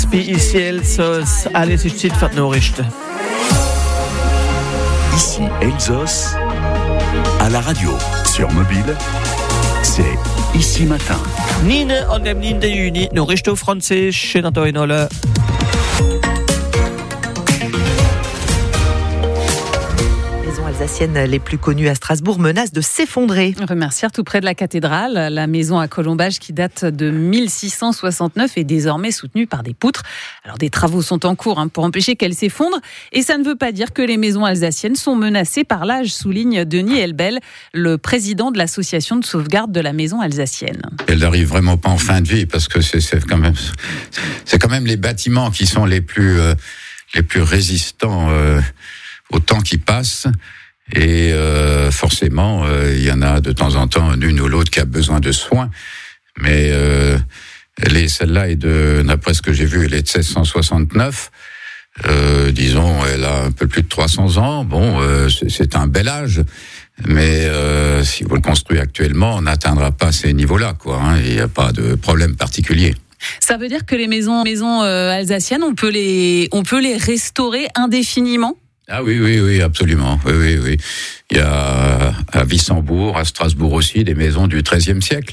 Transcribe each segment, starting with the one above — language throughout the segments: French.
ici Elsos, alles ist Zeit für die Nachrichten. Ici Elsos, à la radio, sur mobile, c'est Ici Matin. 9 an dem 9. Juni, Nachrichten auf Französisch, schön an euch alle. Alsaciennes les plus connues à Strasbourg menacent de s'effondrer. Remercière, tout près de la cathédrale, la maison à colombage qui date de 1669 est désormais soutenue par des poutres. Alors des travaux sont en cours pour empêcher qu'elle s'effondre et ça ne veut pas dire que les maisons alsaciennes sont menacées par l'âge, souligne Denis Elbel, le président de l'association de sauvegarde de la maison alsacienne. Elle n'arrive vraiment pas en fin de vie parce que c'est quand même les bâtiments qui sont les plus résistants au temps qui passe. Et forcément, il y en a de temps en temps une ou l'autre qui a besoin de soins. Mais celle-là est d'après ce que j'ai vu, elle est de 1669. Disons, elle a un peu plus de 300 ans. Bon, c'est un bel âge. Mais si vous le construisez actuellement, on n'atteindra pas ces niveaux-là, quoi. Il n'y a pas de problème particulier. Ça veut dire que les maisons alsaciennes, on peut les restaurer indéfiniment ? Ah oui, absolument. Oui. Il y a à Wissembourg, à Strasbourg aussi, des maisons du XIIIe siècle.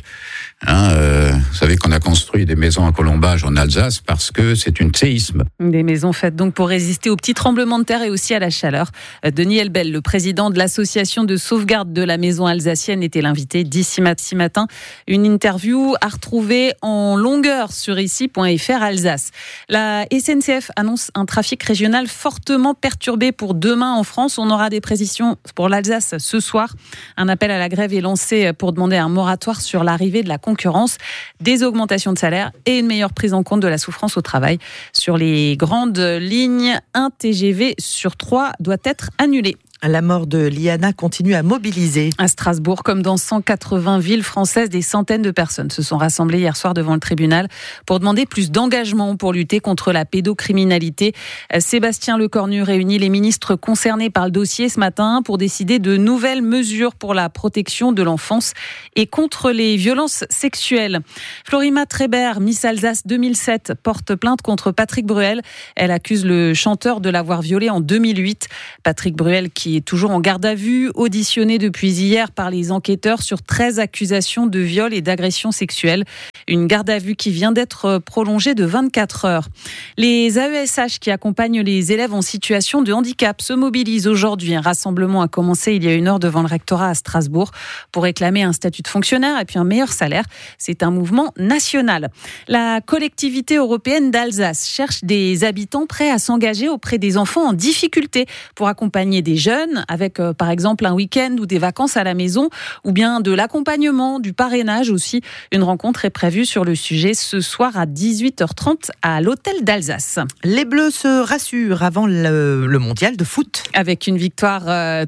Vous savez qu'on a construit des maisons à colombage en Alsace parce que c'est une séisme. Des maisons faites donc pour résister aux petits tremblements de terre et aussi à la chaleur. Denis Elbel, le président de l'association de sauvegarde de la maison alsacienne, était l'invité d'ici matin. Une interview à retrouver en longueur sur ici.fr Alsace. La SNCF annonce un trafic régional fortement perturbé pour demain en France. On aura des précisions pour l'Alsace ce soir. Un appel à la grève est lancé pour demander un moratoire sur l'arrivée de la concurrence, des augmentations de salaire et une meilleure prise en compte de la souffrance au travail. Sur les grandes lignes, un TGV sur 3 doit être annulé. La mort de Liana continue à mobiliser. À Strasbourg, comme dans 180 villes françaises, des centaines de personnes se sont rassemblées hier soir devant le tribunal pour demander plus d'engagement pour lutter contre la pédocriminalité. Sébastien Lecornu réunit les ministres concernés par le dossier ce matin pour décider de nouvelles mesures pour la protection de l'enfance et contre les violences sexuelles. Florima Trébert, Miss Alsace 2007, porte plainte contre Patrick Bruel. Elle accuse le chanteur de l'avoir violée en 2008. Patrick Bruel, qui est toujours en garde à vue, auditionné depuis hier par les enquêteurs sur 13 accusations de viol et d'agression sexuelle. Une garde à vue qui vient d'être prolongée de 24 heures. Les AESH qui accompagnent les élèves en situation de handicap se mobilisent aujourd'hui. Un rassemblement a commencé il y a 1 heure devant le rectorat à Strasbourg pour réclamer un statut de fonctionnaire et puis un meilleur salaire. C'est un mouvement national. La collectivité européenne d'Alsace cherche des habitants prêts à s'engager auprès des enfants en difficulté pour accompagner des jeunes avec par exemple un week-end ou des vacances à la maison ou bien de l'accompagnement, du parrainage aussi. Une rencontre est prévue sur le sujet ce soir à 18h30 à l'hôtel d'Alsace. Les Bleus se rassurent avant le mondial de foot. Avec une victoire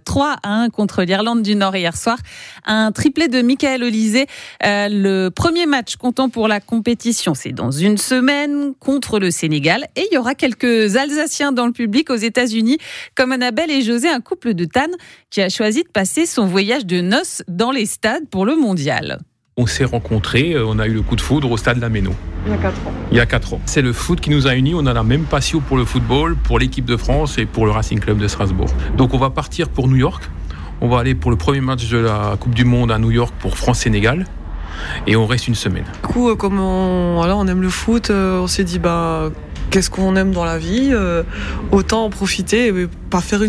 3-1 contre l'Irlande du Nord hier soir. Un triplé de Michael Olise. Le premier match comptant pour la compétition, c'est dans une semaine contre le Sénégal. Et il y aura quelques Alsaciens dans le public aux États-Unis, comme Annabelle et José, un couple de Tannes qui a choisi de passer son voyage de noces dans les stades pour le mondial. On s'est rencontrés, on a eu le coup de foudre au stade Lameno. Il y a 4 ans. C'est le foot qui nous a unis, on a la même passion pour le football, pour l'équipe de France et pour le Racing Club de Strasbourg. Donc on va partir pour New York, on va aller pour le premier match de la Coupe du Monde à New York pour France-Sénégal. Et on reste une semaine. Du coup, comme on aime le foot, on s'est dit qu'est-ce qu'on aime dans la vie, autant en profiter et pas faire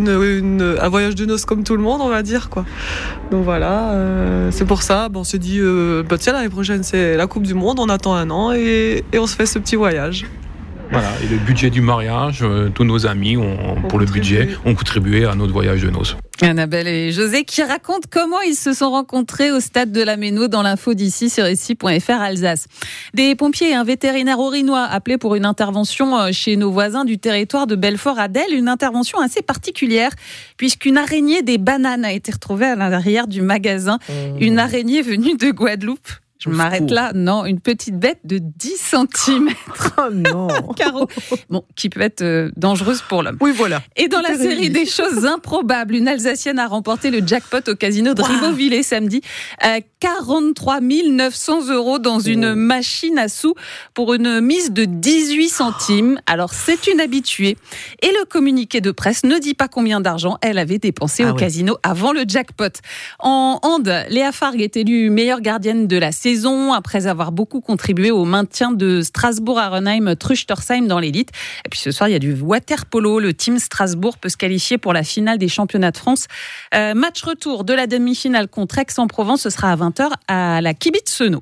un voyage de noces comme tout le monde, on va dire, quoi. Donc voilà, c'est pour ça, on s'est dit tiens, l'année prochaine c'est la Coupe du Monde, on attend 1 an et on se fait ce petit voyage. Voilà, et le budget du mariage, tous nos amis pour le budget ont contribué à notre voyage de noces. Annabelle et José qui racontent comment ils se sont rencontrés au stade de Lameno dans l'info d'ici sur ici.fr Alsace. Des pompiers et un vétérinaire orinois appelés pour une intervention chez nos voisins du territoire de Belfort-Adèle. Une intervention assez particulière puisqu'une araignée des bananes a été retrouvée à l'intérieur du magasin. Une araignée venue de Guadeloupe. Je m'arrête là. Non, une petite bête de 10 cm. Oh non. Caro. Bon, qui peut être dangereuse pour l'homme. Oui, voilà. Et dans la série des choses improbables, une Alsacienne a remporté le jackpot au casino de Ribeauvillé samedi. 43 900 € dans une machine à sous pour une mise de 18 centimes. Alors, c'est une habituée. Et le communiqué de presse ne dit pas combien d'argent elle avait dépensé au casino avant le jackpot. En hand, Léa Fargue est élue meilleure gardienne de la saison après avoir beaucoup contribué au maintien de Strasbourg-Arenheim-Truchtersheim dans l'élite. Et puis ce soir, il y a du water-polo. Le team Strasbourg peut se qualifier pour la finale des championnats de France. Match retour de la demi-finale contre Aix-en-Provence. Ce sera à 20h à la Kibitzeno.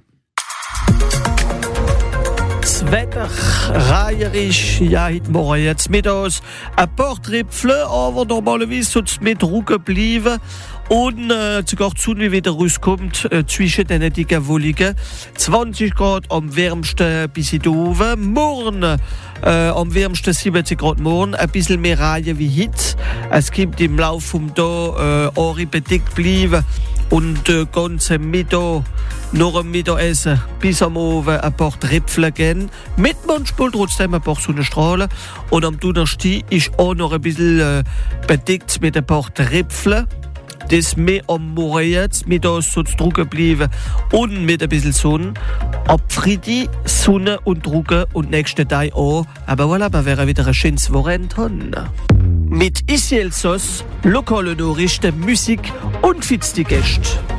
Wetter reierig, ja, heute Morgen jetzt mittags ein paar Tripfel, aber normalerweise soll es mit Ruhe bleiben. Und sogar die Sonne wieder rauskommt zwischen den dicken Wolken. 20 Grad am wärmsten bis in die oben. Morgen am wärmsten 70 Grad morgen. Ein bisschen mehr Reihen wie heute. Es gibt im Laufe des Tages auch bedeckt bleiben. Und ganze Mittag, nach dem Mittagessen bis am Abend ein paar Tröpfchen geben. Mit manchmal trotzdem ein paar Sonnenstrahlen. Und am Donnerstag ist auch noch ein bisschen bedeckt mit ein paar Tröpfchen. Das mehr am Morgen jetzt, mittags soll es trocken bleiben und mit ein bisschen Sonne. Ab Freitag Sonne und trocken und nächsten Tag auch. Aber voilà, wir werden wieder ein schönes Wochenende. Mit Ici Elsass, lokale Nachrichten, Musik und fitzige Gäste.